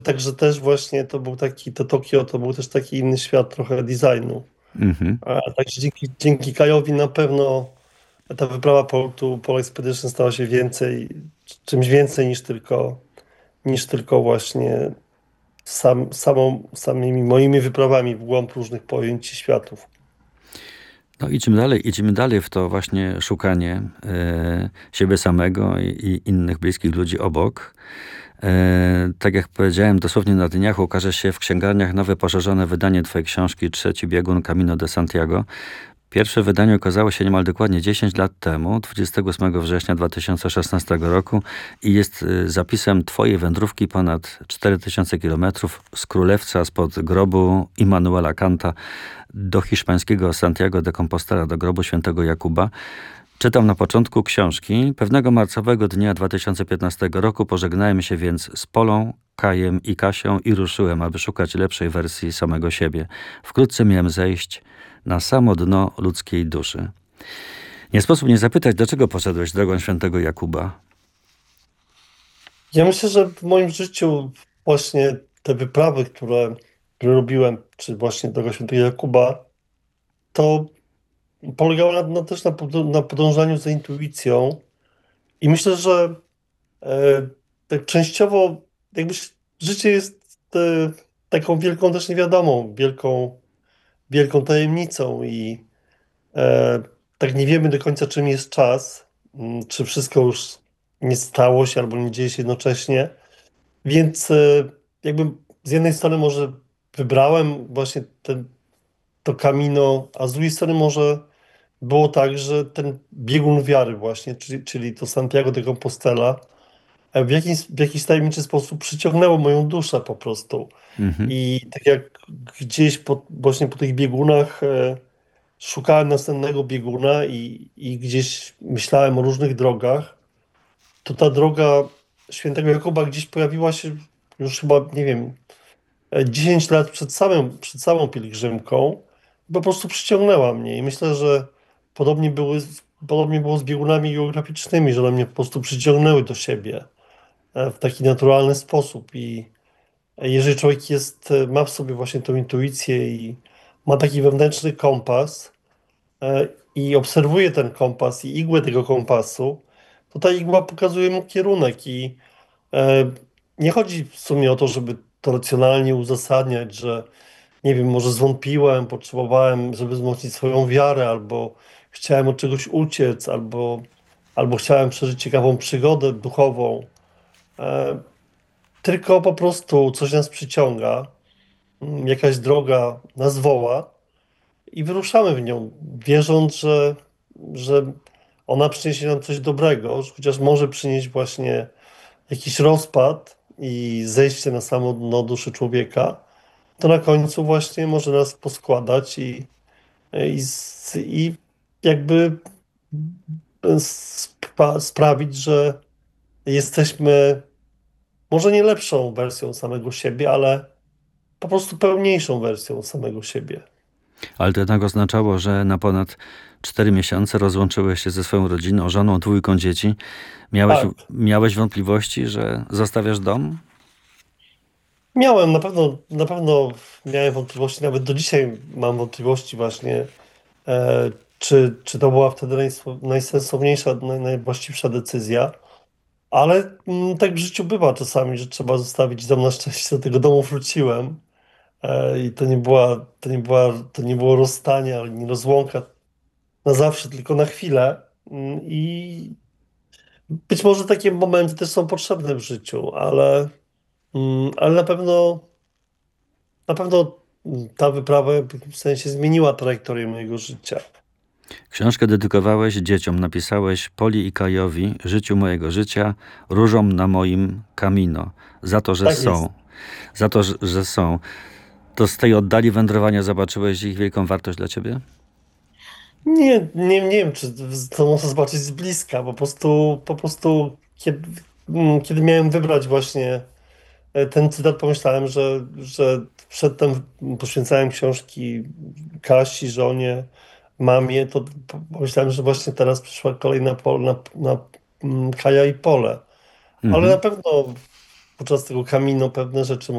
także też właśnie to Tokio to był też taki inny świat trochę designu. Mhm. Także dzięki Kajowi na pewno ta wyprawa Pole Expedition stała się czymś więcej niż tylko właśnie samymi moimi wyprawami w głąb różnych pojęć i światów. No idziemy dalej w to właśnie szukanie siebie samego i innych bliskich ludzi obok. Tak jak powiedziałem, dosłownie na dniach ukaże się w księgarniach nowe, poszerzone wydanie twojej książki Trzeci biegun Camino de Santiago. Pierwsze wydanie ukazało się niemal dokładnie 10 lat temu, 28 września 2016 roku i jest zapisem twojej wędrówki ponad 4000 kilometrów z Królewca spod grobu Immanuela Kanta do hiszpańskiego Santiago de Compostela, do grobu świętego Jakuba. Czytam na początku książki. Pewnego marcowego dnia 2015 roku pożegnałem się więc z Polą, Kajem i Kasią i ruszyłem, aby szukać lepszej wersji samego siebie. Wkrótce miałem zejść na samo dno ludzkiej duszy. Nie sposób nie zapytać, dlaczego poszedłeś drogą świętego Jakuba? Ja myślę, że w moim życiu właśnie te wyprawy, które robiłem, czy właśnie droga świętego Jakuba, to polegało też na podążaniu za intuicją i myślę, że tak częściowo życie jest taką wielką też niewiadomą, wielką tajemnicą i e, tak nie wiemy do końca, czym jest czas, czy wszystko już nie stało się albo nie dzieje się jednocześnie. Więc jakby z jednej strony może wybrałem właśnie to Camino, a z drugiej strony może było tak, że ten biegun wiary właśnie, czyli to Santiago de Compostela, w jakiś tajemniczy sposób przyciągnęło moją duszę po prostu. Mhm. I tak jak gdzieś właśnie po tych biegunach szukałem następnego bieguna i gdzieś myślałem o różnych drogach, to ta droga Świętego Jakuba gdzieś pojawiła się już chyba, nie wiem, 10 lat przed samą pielgrzymką. Po prostu przyciągnęła mnie i myślę, że podobnie było z biegunami geograficznymi, że one mnie po prostu przyciągnęły do siebie w taki naturalny sposób. I jeżeli człowiek ma w sobie właśnie tą intuicję i ma taki wewnętrzny kompas i obserwuje ten kompas i igłę tego kompasu, to ta igła pokazuje mu kierunek i E, nie chodzi w sumie o to, żeby to racjonalnie uzasadniać, że nie wiem, może zwątpiłem, potrzebowałem, żeby wzmocnić swoją wiarę, albo chciałem od czegoś uciec, albo chciałem przeżyć ciekawą przygodę duchową. E, Tylko po prostu coś nas przyciąga, jakaś droga nas woła i wyruszamy w nią, wierząc, że ona przyniesie nam coś dobrego, że chociaż może przynieść właśnie jakiś rozpad i zejście na samo dno duszy człowieka, to na końcu właśnie może nas poskładać i jakby sprawić, że jesteśmy może nie lepszą wersją samego siebie, ale po prostu pełniejszą wersją samego siebie. Ale to jednak oznaczało, że na ponad 4 miesiące rozłączyłeś się ze swoją rodziną, żoną, dwójką dzieci. Tak, Miałeś wątpliwości, że zostawiasz dom? miałem na pewno miałem wątpliwości, nawet do dzisiaj mam wątpliwości właśnie, czy to była wtedy najsensowniejsza, najwłaściwsza decyzja. Ale tak w życiu bywa czasami, że trzeba zostawić dom. Na szczęście do tego domu wróciłem i to nie było rozstanie, ale nie rozłąka na zawsze, tylko na chwilę. I być może takie momenty też są potrzebne w życiu, ale na pewno ta wyprawa w jakimś sensie zmieniła trajektorię mojego życia. Książkę dedykowałeś dzieciom, napisałeś Poli i Kajowi, życiu mojego życia, różom na moim Camino. Za to, że Tak jest. są. Za to, że są. To z tej oddali wędrowania zobaczyłeś ich wielką wartość dla ciebie? Nie wiem, czy to można zobaczyć z bliska. Po prostu kiedy miałem wybrać właśnie ten cytat, pomyślałem, że przedtem poświęcałem książki Kasi, żonie, mamie, to pomyślałem, że właśnie teraz przyszła kolej na Kaja i Pole. Ale na Mhm. pewno podczas tego Camino pewne rzeczy